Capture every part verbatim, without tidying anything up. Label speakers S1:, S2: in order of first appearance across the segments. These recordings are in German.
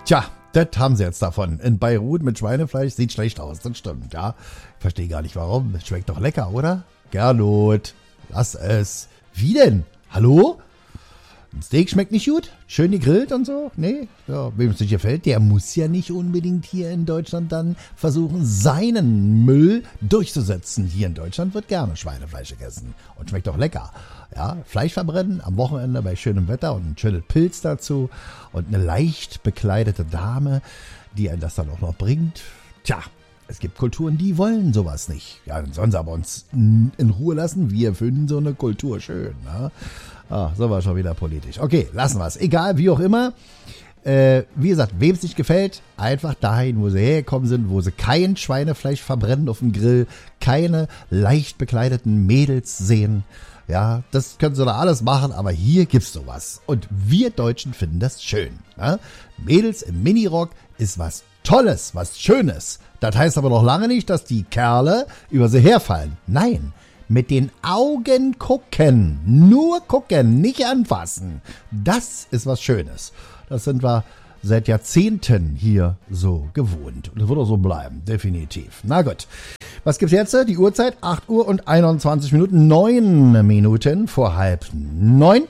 S1: Tja, das haben sie jetzt davon. In Beirut mit Schweinefleisch sieht schlecht aus, das stimmt, ja. Ich verstehe gar nicht warum. Schmeckt doch lecker, oder? Gernot, lass es. Wie denn? Hallo? Ein Steak schmeckt nicht gut? Schön gegrillt und so? Nee? Ja, wem es nicht gefällt, der muss ja nicht unbedingt hier in Deutschland dann versuchen, seinen Müll durchzusetzen. Hier in Deutschland wird gerne Schweinefleisch gegessen und schmeckt auch lecker. Ja, Fleisch verbrennen am Wochenende bei schönem Wetter und ein schönes Pilz dazu und eine leicht bekleidete Dame, die einen das dann auch noch bringt. Tja, es gibt Kulturen, die wollen sowas nicht. Ja, dann sollen sie aber uns in Ruhe lassen. Wir finden so eine Kultur schön. Ne? Ah, so war schon wieder politisch. Okay, lassen wir es. Egal, wie auch immer. Äh, wie gesagt, wem es nicht gefällt, einfach dahin, wo sie hergekommen sind, wo sie kein Schweinefleisch verbrennen auf dem Grill, keine leicht bekleideten Mädels sehen. Ja, das können sie da alles machen, aber hier gibt's sowas. Und wir Deutschen finden das schön. Ne? Mädels im Minirock ist was Tolles, was Schönes. Das heißt aber noch lange nicht, dass die Kerle über sie herfallen. Nein, mit den Augen gucken. Nur gucken, nicht anfassen. Das ist was Schönes. Das sind wir seit Jahrzehnten hier so gewohnt. Und das wird auch so bleiben, definitiv. Na gut. Was gibt's jetzt? Die Uhrzeit acht Uhr und einundzwanzig Minuten, neun Minuten vor halb neun.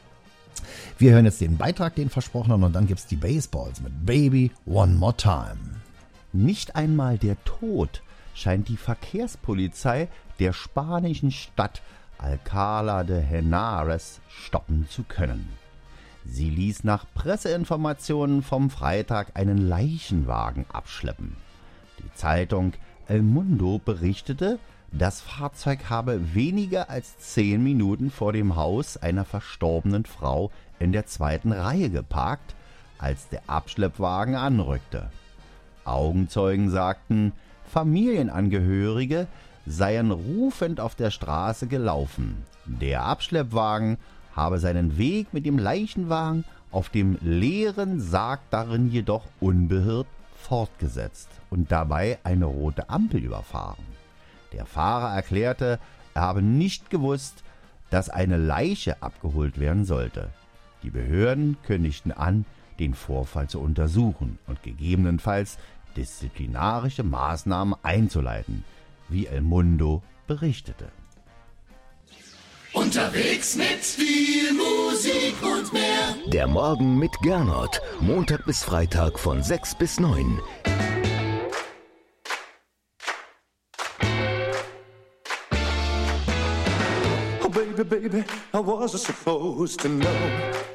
S1: Wir hören jetzt den Beitrag, den versprochenen, und dann gibt's die Baseballs mit Baby One More Time.
S2: Nicht einmal der Tod scheint die Verkehrspolizei der spanischen Stadt Alcalá de Henares stoppen zu können. Sie ließ nach Presseinformationen vom Freitag einen Leichenwagen abschleppen. Die Zeitung El Mundo berichtete, das Fahrzeug habe weniger als zehn Minuten vor dem Haus einer verstorbenen Frau in der zweiten Reihe geparkt, als der Abschleppwagen anrückte. Augenzeugen sagten, Familienangehörige seien rufend auf der Straße gelaufen. Der Abschleppwagen habe seinen Weg mit dem Leichenwagen auf dem leeren Sarg darin jedoch unbeirrt fortgesetzt und dabei eine rote Ampel überfahren. Der Fahrer erklärte, er habe nicht gewusst, dass eine Leiche abgeholt werden sollte. Die Behörden kündigten an, den Vorfall zu untersuchen und gegebenenfalls disziplinarische Maßnahmen einzuleiten, wie El Mundo berichtete.
S3: Unterwegs mit viel Musik und mehr.
S4: Der Morgen mit Gernot. Montag bis Freitag von sechs bis neun.
S3: Oh baby, baby, I wasn't supposed to know.